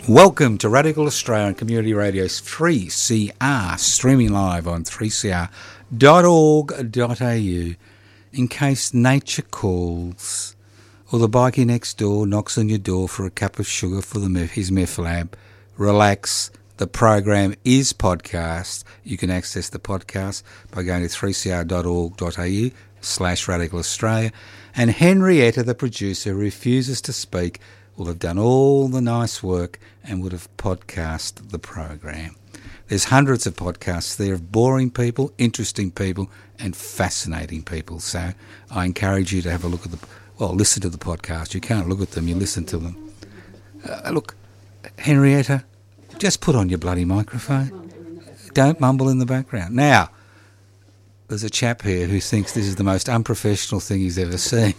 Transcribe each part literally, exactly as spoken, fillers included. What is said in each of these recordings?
Welcome to Radical Australia Community Radio's three C R, streaming live on three c r dot org dot a u. In case nature calls, or the bikie next door knocks on your door for a cup of sugar for the his meth lab, relax. The program is podcast. You can access the podcast by going to three c r dot org dot a u slash Radical Australia. And Henrietta, the producer, refuses to speak, will have done all the nice work and would have podcast the program. There's hundreds of podcasts there of boring people, interesting people, and fascinating people. So I encourage you to have a look at the, well, listen to the podcast. You can't look at them, you listen to them. Uh, look, Henrietta, just put on your bloody microphone. Don't mumble in the background. Now, there's a chap here who thinks this is the most unprofessional thing he's ever seen.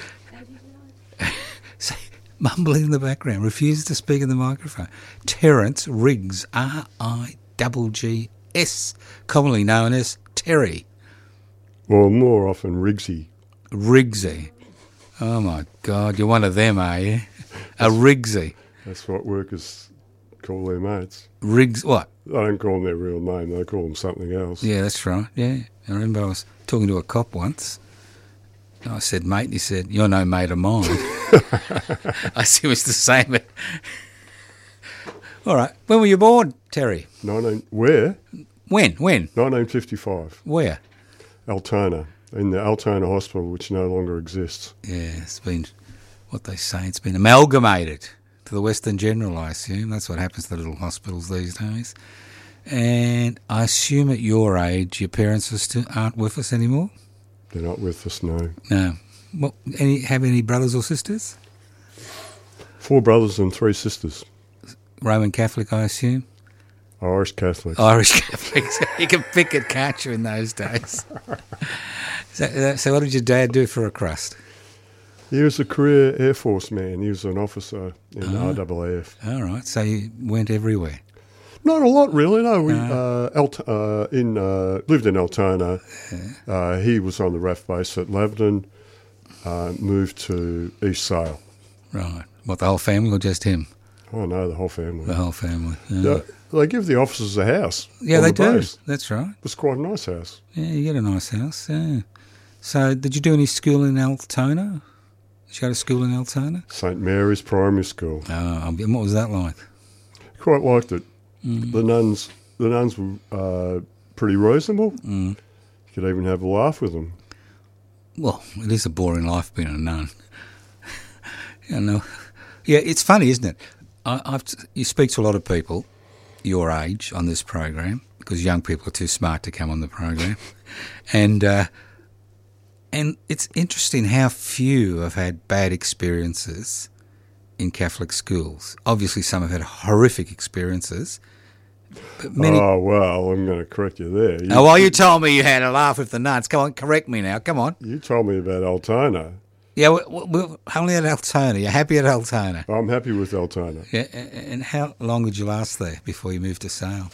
So, mumbling in the background, refuses to speak in the microphone. Terence Riggs, R I G G S, commonly known as Terry. Well, more often Riggsy. Riggsy. Oh, my God, you're one of them, are you? A Riggsy. That's what workers call their mates. Riggs, what? They don't call them their real name, they call them something else. Yeah, that's right, yeah. I remember I was talking to a cop once. I said, mate, and he said, you're no mate of mine. I said, it's the same. All right. When were you born, Terry? nineteen Where? When? When? nineteen fifty-five. Where? Altona, in the Altona Hospital, which no longer exists. Yeah, it's been, what they say, it's been amalgamated to the Western General, I assume. That's what happens to the little hospitals these days. And I assume at your age, your parents are still, aren't with us anymore? They're not with us, no. No. What, any, have any brothers or sisters? Four brothers and three sisters. Roman Catholic, I assume? Irish Catholics. Irish Catholics. You can pick it, can't you, in those days? so, so what did your dad do for a crust? He was a career Air Force man. He was an officer in Oh. R A A F. All right. So you went everywhere? Not a lot, really. No, we No. uh, Alt- uh, in uh, lived in Altona. Yeah. Uh, he was on the R A F base at Laverton. Uh, moved to East Sale. Right. What, the whole family or just him? Oh no, the whole family. The whole family. Yeah, Yeah, they give the officers a house. yeah on they the do. base. That's right. It's quite a nice house. Yeah, you get a nice house. Yeah. So did you do any school in Altona? Did you go to school in Altona? Saint Mary's Primary School. Oh, and what was that like? Quite liked it. Mm. The nuns, the nuns were uh, pretty reasonable. Mm. You could even have a laugh with them. Well, it is a boring life being a nun. you know. Yeah, it's funny, isn't it? I, I've, you speak to a lot of people your age on this program because young people are too smart to come on the program, and uh, and it's interesting how few have had bad experiences in Catholic schools. Obviously, some have had horrific experiences. But many. Oh well, I'm going to correct you there. You, Oh, well, you told me you had a laugh with the nuns. Come on, correct me now. Come on. you told me about Altona. Yeah, we're, we're only at Altona. You're happy at Altona. I'm happy with Altona. Yeah, and how long did you last there before you moved to Sale?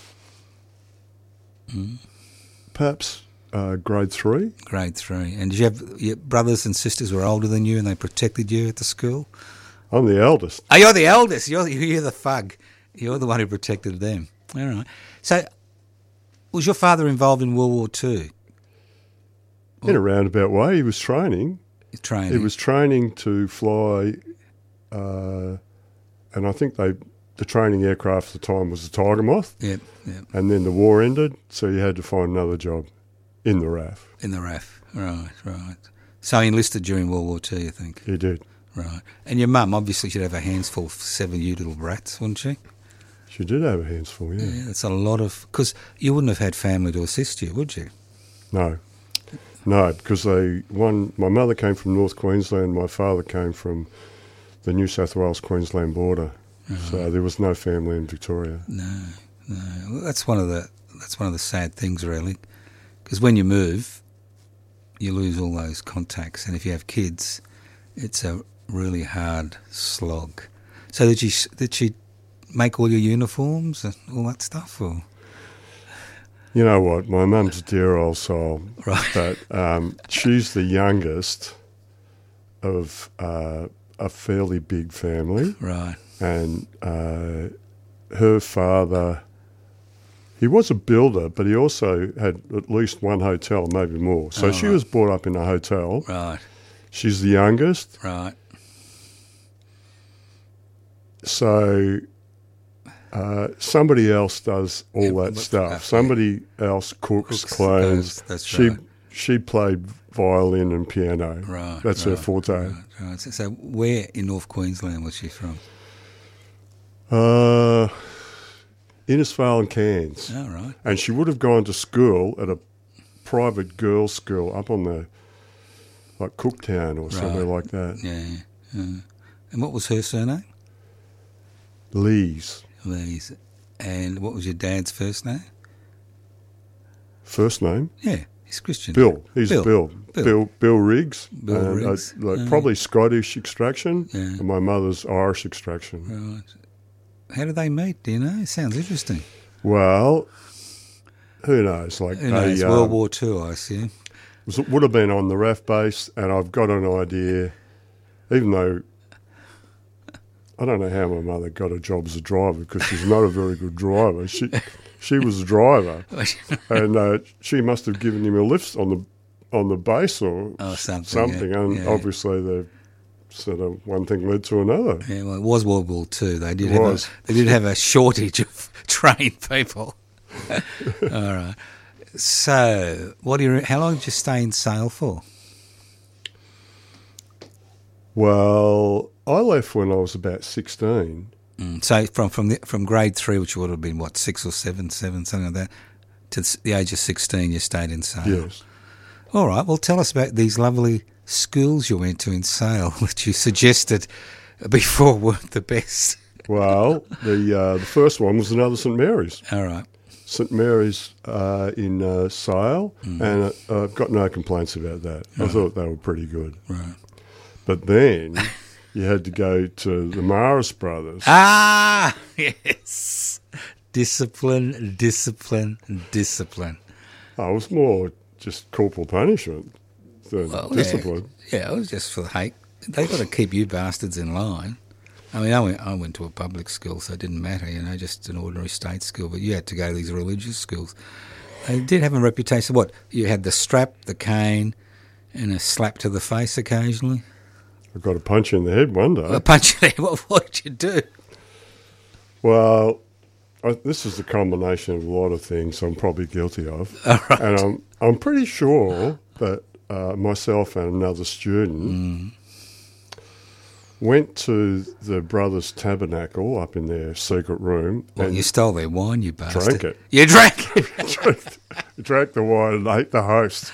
Mm. Perhaps uh, grade three. Grade three. And did you have your brothers and sisters who were older than you and they protected you at the school? I'm the eldest. Oh, you're the eldest. You're, you're the fug. You're the one who protected them. All right. So was your father involved in World War Two? In a roundabout way, he was training. Training. He was training to fly, uh, and I think they the training aircraft at the time was the Tiger Moth. Yep, yep. And then the war ended, so you had to find another job in the R A F. In the R A F. Right, right. So he enlisted during World War Two, you think? He did. Right. And your mum, obviously, she'd have her hands full for seven you little brats, wouldn't she? She did have her hands full, yeah. Yeah, that's a lot of... Because you wouldn't have had family to assist you, would you? No. No, because they... One, my mother came from North Queensland, my father came from the New South Wales-Queensland border. Right. So there was no family in Victoria. No, no. Well, that's one of the that's one of the sad things, really. Because when you move, you lose all those contacts. And if you have kids, it's a really hard slog. So did she, did she make all your uniforms and all that stuff? Or? You know what? My mum's a dear old soul. Right. But um, she's the youngest of uh, a fairly big family. Right. and uh, her father, he was a builder, but he also had at least one hotel, maybe more. So Oh, she right. was brought up in a hotel. Right, She's the youngest. right. So uh, somebody else does all Yeah, that but- stuff. okay. Somebody else cooks, Cooks, cleans. does, that's she right. she played violin and piano. Right, That's her right, forte. Right, right. So, so where in North Queensland was she from? Uh, Innisfail and Cairns. Oh, right. And she would have gone to school at a private girls' school up on the, like Cooktown or somewhere Right. like that. Yeah, yeah. And what was her surname? Lee's. Lee's. And what was your dad's first name? First name? Yeah, he's Christian. Bill. He's Bill. Bill. Bill. Bill, Bill Riggs. Bill and, uh, Riggs. like Yeah. probably Scottish extraction. Yeah. And my mother's Irish extraction. Right. How did they meet? Do you know? It sounds interesting. Well, who knows? Like Who knows? they, um, World War Two, I assume. was, would have been on the R A F base, and I've got an idea, even though I don't know how my mother got a job as a driver because she's not a very good driver. She she was a driver, and uh, she must have given him a lift on the on the base or Oh, something, something. yeah, And yeah. obviously, the sort of one thing led to another. Yeah, well, it was World War Two. They did It have a, was. they did have a shortage of trained people. All right. So, what do you? How long did you stay in Sale for? Well, I left when I was about sixteen. Mm. So, from from the, from grade three, which would have been what six or seven, seven, something like that, to s- the age of sixteen, you stayed in Sale. Yes. All right. Well, tell us about these lovely schools you went to in Sale, which you suggested before weren't the best. Well, the uh, the first one was another St Mary's. All right. St Mary's uh, in uh, Sale, Mm. and uh, I've got no complaints about that. I thought they were pretty good. Right. But then you had to go to the Maris brothers. Ah, yes. Discipline, discipline, discipline. Oh, it was more just corporal punishment than Well, discipline. Yeah, yeah, it was just for the hate. They've got to keep you bastards in line. I mean, I went, I went to a public school, so it didn't matter, you know, just an ordinary state school. But you had to go to these religious schools. They did have a reputation. What? You had the strap, the cane, and a slap to the face occasionally. I got a punch in the head one day. A punch in the head. What, what did you do? Well, I, this is the combination of a lot of things I'm probably guilty of. All right. And I'm, I'm pretty sure that uh, myself and another student Mm. went to the brothers' tabernacle up in their secret room Well, and you stole their wine, you bastard. drank it. You drank it. drank, drank the wine and ate the host.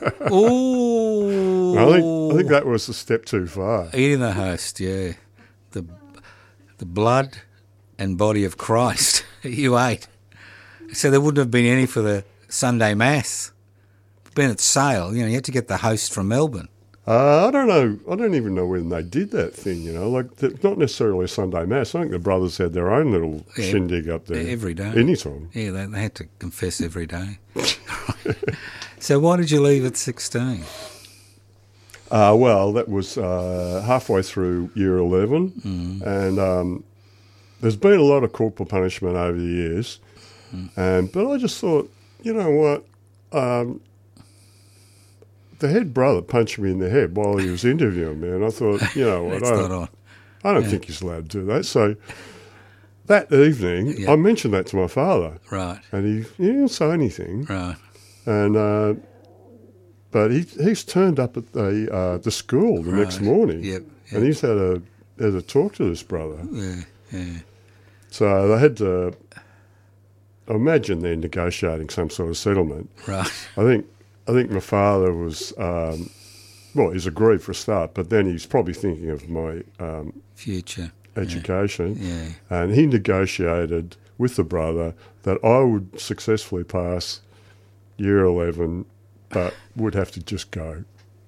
Ooh. I think I think that was a step too far. Eating the host, yeah. The the blood and body of Christ you ate. So there wouldn't have been any for the Sunday Mass. Been at Sale, you know, you had to get the host from Melbourne. Uh, I don't know. I don't even know when they did that thing. You know, like the, not necessarily a Sunday Mass. I think the brothers had their own little Yeah, shindig up there every day. anytime. Yeah, they, they had to confess every day. So why did you leave at sixteen? Uh, well, that was uh, halfway through year eleven, Mm. and um, there's been a lot of corporal punishment over the years. Mm. And but I just thought, you know what? Um, the head brother punched me in the head while he was interviewing me, and I thought, you know what? That's I, not on. I don't think he's allowed to do that. So that evening, Yeah. I mentioned that to my father, Right, and he, he didn't say anything. right. And uh, but he he's turned up at the uh, the school the next Right. morning, Yep, and yep. he's had a had a talk to this brother. Yeah, yeah. So they had to. I imagine they're negotiating some sort of settlement. Right. I think I think my father was um, well, he's agreed for a start, but then he's probably thinking of my um, Future. education, Yeah. and he negotiated with the brother that I would successfully pass year eleven, but would have to just go.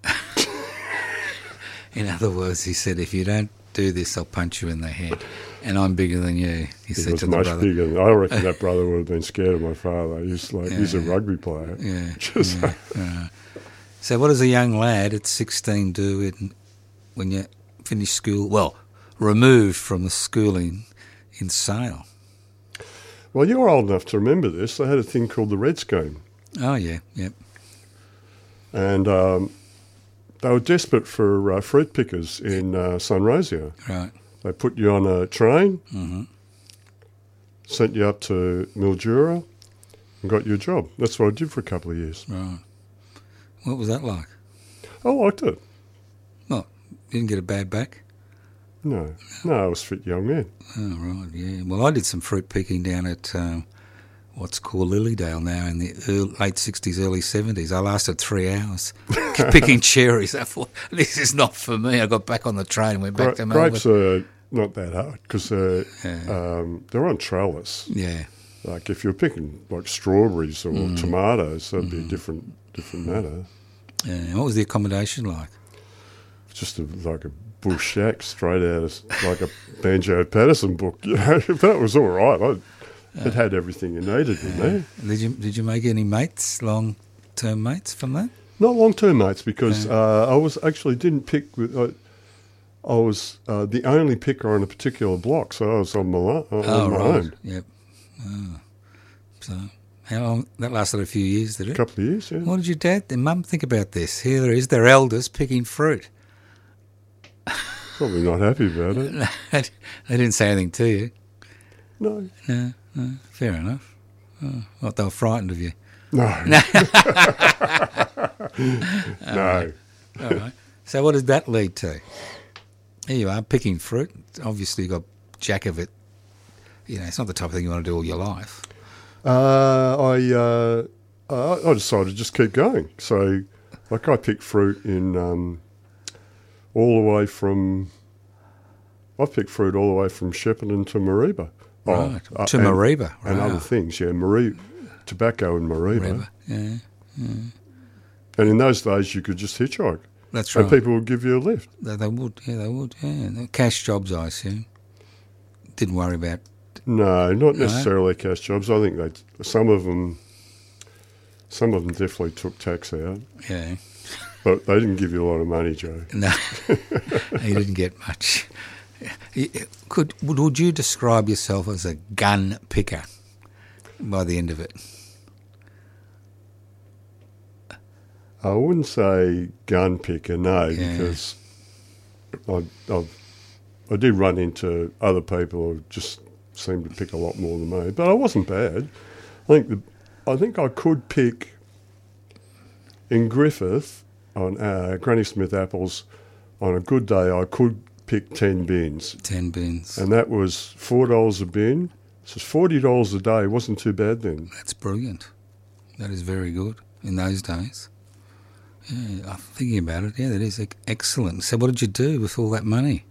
In other words, he said, if you don't do this, I'll punch you in the head. And I'm bigger than you, he, He said was to the much brother. bigger. Than, I reckon that brother would have been scared of my father. He's like he's a Yeah. rugby player. Yeah. Just- yeah, yeah. So what does a young lad at sixteen do in, when you finish school? Well, removed from the schooling in Sale. Well, you're old enough to remember this. They had a thing called the Red Scheme. Oh, yeah, yep. And um, they were desperate for uh, fruit pickers in uh, Sunraysia. Right. They put you on a train, Mm-hmm. sent you up to Mildura, and got you a job. That's what I did for a couple of years. Right. What was that like? I liked it. Well, you didn't get a bad back? No, no, I was a fit young man. Oh, right, yeah. Well, I did some fruit picking down at um, what's called Lilydale now in the early, late sixties, early seventies. I lasted three hours picking cherries. I thought, this is not for me. I got back on the train and went back Gra- to Melbourne. grapes are not that hard because they're, Yeah. um, they're on trellis. Yeah. Like if you're picking like strawberries or Mm. tomatoes, that'd be a Mm-hmm. different different matter. Yeah. What was the accommodation like? Just a, like a bush shack straight out of like a Banjo Patterson book. You know, that was all right. I, it had everything you needed in there. Did you did you make any mates, long term mates from that? Not long term mates because Yeah. uh, I was actually didn't pick with. I, I was uh, the only picker on a particular block, so I was on my, on Oh, my right. own. Yep. Oh. So, how long? That lasted a few years, did A it? couple of years, yeah. What did your dad and mum think about this? Here there is, their elders picking fruit. Probably not happy about it. They didn't say anything to you. No. No, no, fair enough. Oh, what, they were frightened of you. No. No. No. All right. So what did that lead to? Here you are, picking fruit. Obviously you got jack of it. You know, it's not the type of thing you want to do all your life. Uh, I uh, uh, I decided to just keep going. So, like, I picked fruit in um, all the way from. I picked fruit all the way from Shepparton to Mareeba. Right, uh, to and, Mareeba. and Wow. other things. Yeah, Mareeba, tobacco in Mareeba. Mareeba, yeah. And in those days, you could just hitchhike, That's and right. people would give you a lift. They, they would, yeah, they would, yeah. They're cash jobs, I assume. Didn't worry about. No, not No? necessarily cash jobs. I think they some of them, some of them definitely took tax out, Yeah. but they didn't give you a lot of money, Joe. No, he didn't get much. Could would, would you describe yourself as a gun picker by the end of it? I wouldn't say gun picker, no, Yeah. because I, I've, I did run into other people who just seemed to pick a lot more than me, but I wasn't bad. I think the, I think I could pick in Griffith on uh, Granny Smith apples. On a good day, I could pick ten bins, Ten bins. and that was four dollars a bin. So forty dollars a day. Wasn't too bad then. That's brilliant. That is very good in those days. Yeah, I'm thinking about it. Yeah, that is ec- excellent. So what did you do with all that money?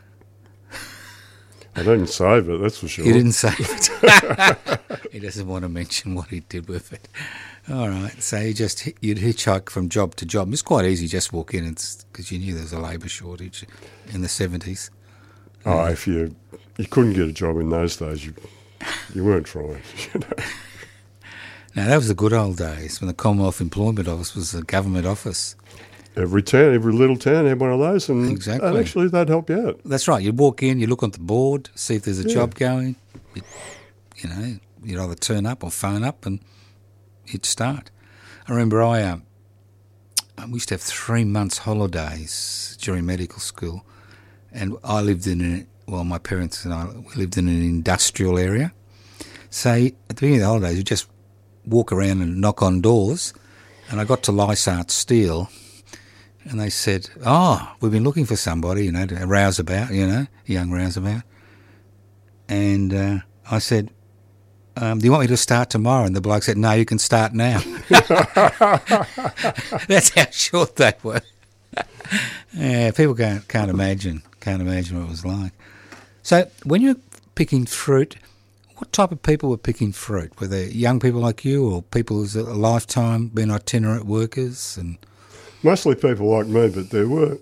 I didn't save it, that's for sure. He didn't save it. He doesn't want to mention what he did with it. All right. So you just hit- you'd hitchhike from job to job. It's quite easy. Just walk in because you knew there was a labour shortage in the seventies. Oh, if you you couldn't get a job in those days, you you weren't trying. You know? Now that was the good old days when the Commonwealth Employment Office was a government office. Every town, every little town had one of those, and, Exactly. and actually they'd help you out. That's right. You'd walk in, you look on the board, see if there's a Yeah. job going. You'd, you know, you'd either turn up or phone up, and you'd start. I remember I um, we used to have three months holidays during medical school, and I lived in a, well, my parents and I we lived in an industrial area. So at the beginning of the holidays, you just walk around and knock on doors, and I got to Lysart Steel. And they said, oh, we've been looking for somebody, you know, to rouse about, you know, a young rouseabout. And uh, I said, um, do you want me to start tomorrow? And the bloke said, no, you can start now. That's how short they were. Yeah, people can't, can't imagine, can't imagine what it was like. So when you're picking fruit, what type of people were picking fruit? Were they young people like you or people who's a lifetime been itinerant workers and... Mostly people like me, but there were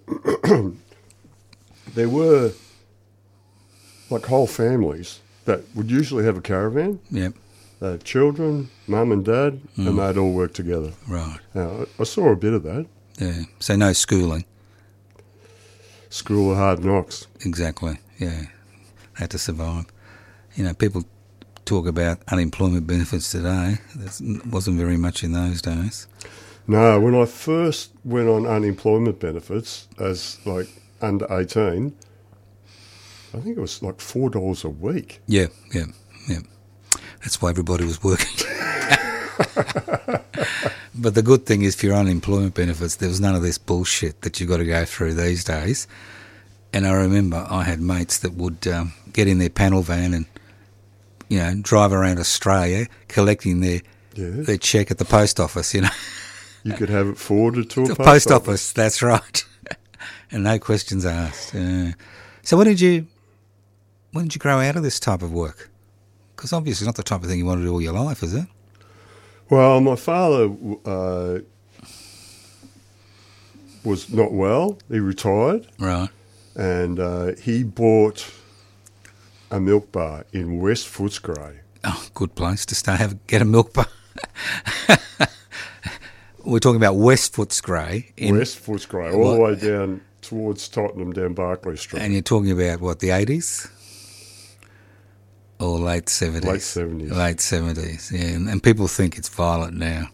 there were like whole families that would usually have a caravan. Yep. They had children, mum and dad, Mm. and they'd all work together. Right. Now, I I saw a bit of that. Yeah. So no schooling. School of hard knocks. Exactly. yeah. Had to survive. You know, people talk about unemployment benefits today. There wasn't very much in those days. No, when I first went on unemployment benefits as like under eighteen, I think it was like four dollars a week. Yeah, yeah, yeah. That's why everybody was working. But the good thing is for your unemployment benefits, there was none of this bullshit that you've got to go through these days. And I remember I had mates that would um, get in their panel van and, you know, drive around Australia collecting their Yeah. their cheque at the post office, you know. You could have it forwarded to a The post, post office. office, that's right. And no questions asked. Uh, so when did you when did you grow out of this type of work? Because obviously it's not the type of thing you want to do all your life, is it? Well, my father uh, was not well. He retired, Right. and uh, he bought a milk bar in West Footscray. Oh, good place to stay. Have get a milk bar. We're talking about West Footscray. In, West Footscray, all the way down towards Tottenham, down Barclay Street. And you're talking about, what, the eighties? Or late seventies? Late seventies. Late seventies, yeah. And, and people think it's violent now.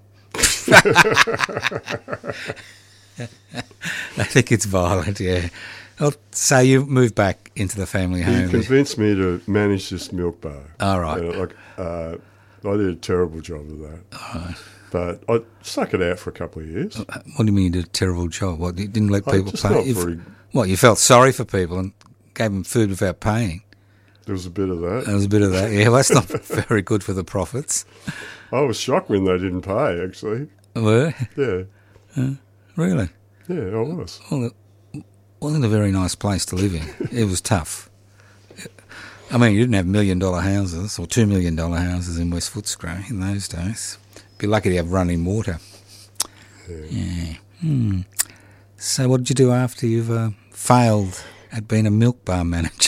I think it's violent, yeah. Well, so you moved back into the family He home. convinced me to manage this milk bar. All right. Uh, like, uh, I did a terrible job of that. All right. But I stuck it out for a couple of years. What do you mean you did a terrible job? What, you didn't let I people just pay? not You- very- What, you felt sorry for people and gave them food without paying? There was a bit of that. There was a bit of that. Yeah, well, that's not very good for the profits. I was shocked when they didn't pay, actually. Were? Yeah. Really? Yeah, I was. Well, it wasn't a very nice place to live in. It was tough. I mean, you didn't have million dollar houses or two million dollar houses in West Footscray in those days. Be lucky to have running water. Yeah. Yeah. Hmm. So, what did you do after you've uh, failed at being a milk bar manager?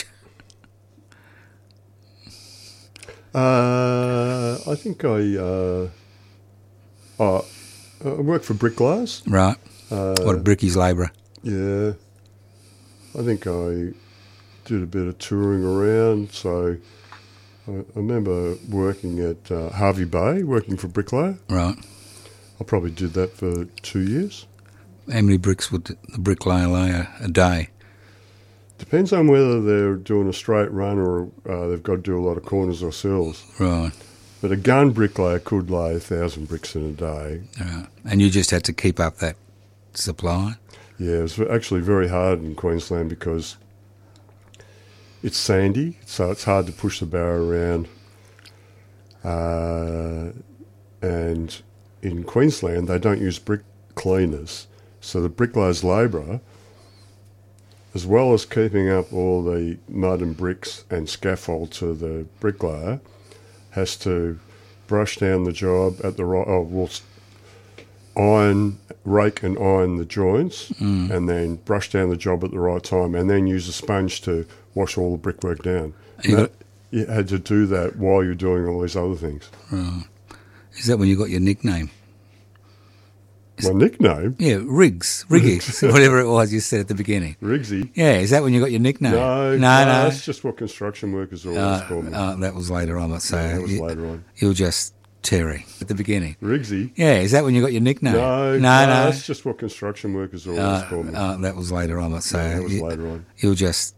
Uh, I think I, uh, uh, I worked for Bricklayers. Right. Uh, What a bricky's labourer. Yeah. I think I did a bit of touring around. So I, I remember working at uh, Harvey Bay, working for Bricklayer. Right. I probably did that for two years. How many bricks would the bricklayer lay a, a day? Depends on whether they're doing a straight run or uh, they've got to do a lot of corners or sills. Right. But a gun bricklayer could lay a thousand bricks in a day. Right. And you just had to keep up that supply? Yeah, it was actually very hard in Queensland because it's sandy, so it's hard to push the barrow around. Uh, and in Queensland, they don't use brick cleaners. So the bricklayer's labourer, as well as keeping up all the mud and bricks and scaffold to the bricklayer, has to brush down the job at the right, oh, well, iron, rake and iron the joints, Mm. and then brush down the job at the right time, and then use a sponge to wash all the brickwork down. You And got- that- you had to do that while you're doing all these other things. Right. Is that when you got your nickname? My nickname, Yeah, Riggs. Riggy. Whatever it was you said at the beginning. Rigsy. Yeah, is that when you got your nickname? No, no. no, no. that's just what construction workers always Uh, call me. uh, that was later on, so Yeah, that was you, later on. you were just Terry at the beginning. Rigsy. Yeah, is that when you got your nickname? No, no, no, no. that's just what construction workers always Uh, call me. uh, that was later on, so yeah, that was you, later on. you were just